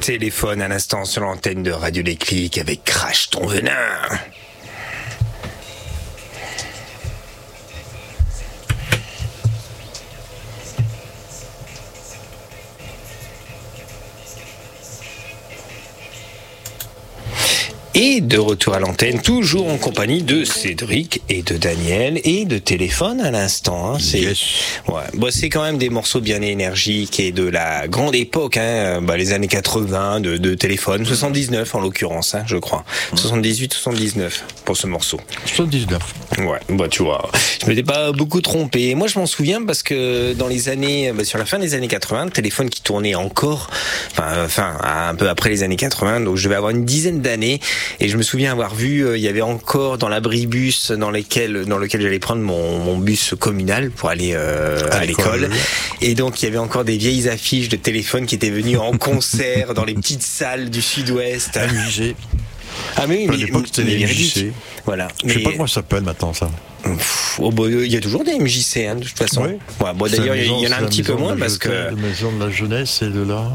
Téléphone à l'instant sur l'antenne de Radio Déclic avec Crash ton venin. Et de retour à l'antenne, toujours en compagnie de Cédric et de Daniel et de Téléphone à l'instant. C'est quand même des morceaux bien énergiques et de la grande époque, les années 80 de Téléphone, 79 en l'occurrence, je crois. 78, 79 pour ce morceau. 79. Ouais, tu vois, je m'étais pas beaucoup trompé. Moi, je m'en souviens parce que dans les années, sur la fin des années 80, le Téléphone qui tournait encore, un peu après les années 80, donc je devais avoir une dizaine d'années. Et je me souviens avoir vu, il y avait encore dans l'abribus dans lequel j'allais prendre mon bus communal pour aller à l'école. Et donc il y avait encore des vieilles affiches de Téléphone qui étaient venues en concert dans les petites salles du Sud-Ouest. MJC. Ah mais oui, à l'époque c'était les MJC. Voilà. Je sais pas comment ça s'appelle maintenant ça. Il y a toujours des MJC de toute façon. Oui. Ouais, d'ailleurs il y en a un petit peu moins parce que la maison de la jeunesse et de la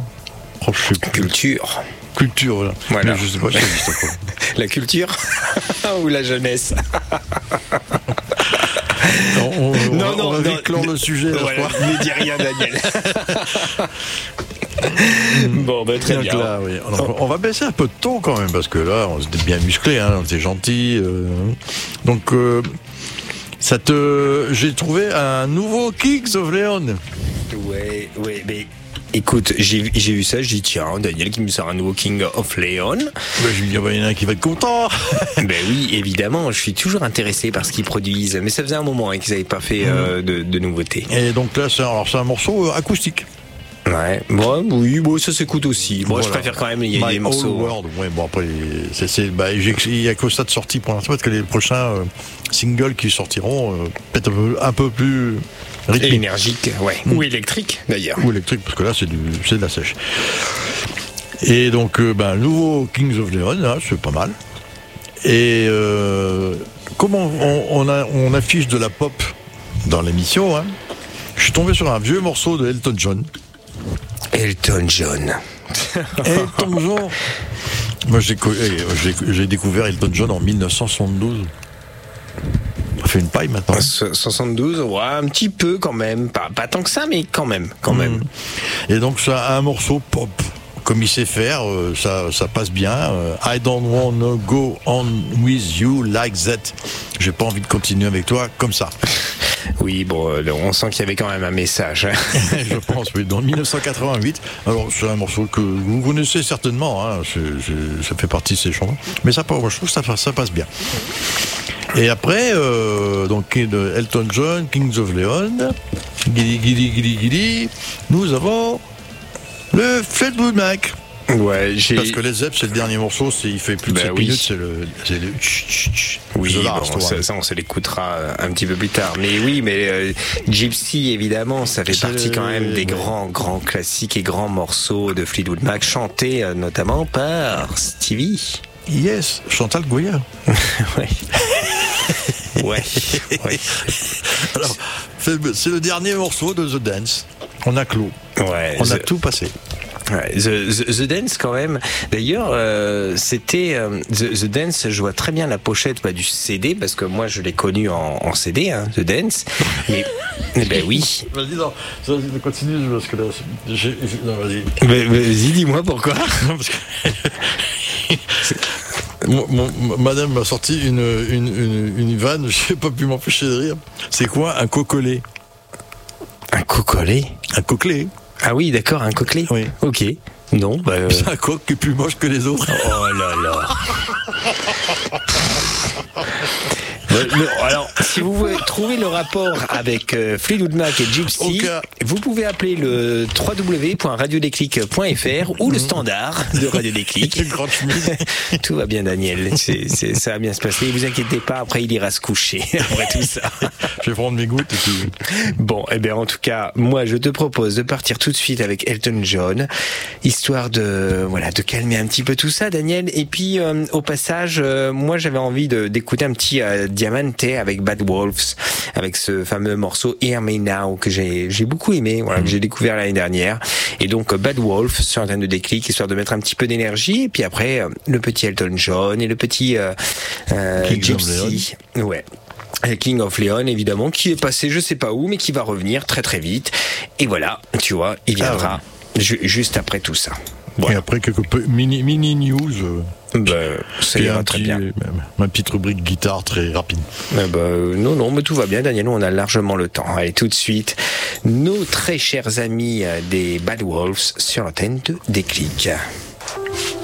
Culture, voilà. Mais je sais pas si ça existe encore. La culture ou la jeunesse? On va vite clore le sujet. Ne dis rien, Daniel. Bon, très bien. Là, oui. Alors, on va baisser un peu de ton quand même, parce que là, on s'était bien musclé, on était gentil. Donc, j'ai trouvé un nouveau Kings of Leon. Ouais, mais... Écoute, j'ai vu ça, j'ai dit tiens, Daniel qui me sort un nouveau King of Leon. Je me dis, il y en a un qui va être content. Ben oui, évidemment, je suis toujours intéressé par ce qu'ils produisent. Mais ça faisait un moment qu'ils n'avaient pas fait de nouveautés. Et donc là, c'est un morceau acoustique. Ouais, ça s'écoute aussi. Moi, je préfère quand même, il y a des morceaux. World. Ouais, bon après, il y a que ça de sortie pour l'instant, parce que les prochains singles qui sortiront, peut-être un peu plus rythmique. Énergique, ouais. Ou électrique, d'ailleurs. Ou électrique, parce que là, c'est de la sèche. Et donc, le nouveau Kings of Leon, c'est pas mal. Et comment on affiche de la pop dans l'émission, je suis tombé sur un vieux morceau de Elton John. Elton John. Moi, j'ai découvert Elton John en 1972. On fait une paille maintenant. 72, ouais, un petit peu quand même. Pas tant que ça, mais quand même. Et donc, ça a un morceau pop. Comme il sait faire, ça passe bien. I don't wanna go on with you like that. J'ai pas envie de continuer avec toi comme ça. Oui, on sent qu'il y avait quand même un message. Je pense, oui. Dans 1988. Alors, c'est un morceau que vous connaissez certainement. Ça fait partie de ces chansons. Mais moi, je trouve que ça passe bien. Et après, donc Elton John, Kings of Leon, Giddy, nous avons le Fleetwood Mac. Ouais, parce que les Zepp, c'est le dernier morceau, il fait plus de 7 minutes, c'est le oui, ça on se l'écoutera un petit peu plus tard. Mais oui, Gypsy, évidemment, ça fait partie quand même des grands classiques et grands morceaux de Fleetwood Mac, chantés notamment par Stevie. Yes, Chantal Goya. Ouais. Alors, c'est le dernier morceau de The Dance. On a clos. Ouais, on a tout passé. Ouais, The Dance quand même. D'ailleurs, c'était The Dance. Je vois très bien la pochette du CD parce que moi je l'ai connu en CD, The Dance. Mais oui. Vas-y, continue parce que là, non, vas-y. Vas-y, dis-moi pourquoi. Parce que madame m'a sorti une vanne, j'ai pas pu m'empêcher de rire. C'est quoi un cocolé? Un cocolé? Un coquelet. Ah oui, d'accord, un coquelet. Oui. Ok. Non, c'est un coq qui est plus moche que les autres. Oh là là. Alors, si vous voulez trouver le rapport avec Fleetwood Mac et Gypsy, vous pouvez appeler le www.radiodéclic.fr ou le standard de Radio Déclic. Tout va bien, Daniel. Ça va bien se passer. Ne vous inquiétez pas, après il ira se coucher. Après tout ça. Je vais prendre mes gouttes et puis... Bon, en tout cas, moi je te propose de partir tout de suite avec Elton John, histoire de calmer un petit peu tout ça, Daniel. Et puis au passage, moi j'avais envie d'écouter un petit Diamante avec Bad Wolves, avec ce fameux morceau Hear Me Now que j'ai beaucoup aimé, voilà, que j'ai découvert l'année dernière. Et donc Bad Wolves sur Antenne de Déclic, histoire de mettre un petit peu d'énergie. Et puis après le petit Elton John et le petit Gypsy, ouais. King of Leon, évidemment, qui est passé je sais pas où, mais qui va revenir très très vite. Et voilà, tu vois, il viendra juste après tout ça. Voilà. Et après quelques mini news. Ça ira très bien. Ma petite rubrique guitare très rapide. Non, mais tout va bien, Daniel, on a largement le temps. Allez, tout de suite, nos très chers amis des Bad Wolves sur l'antenne de Déclic.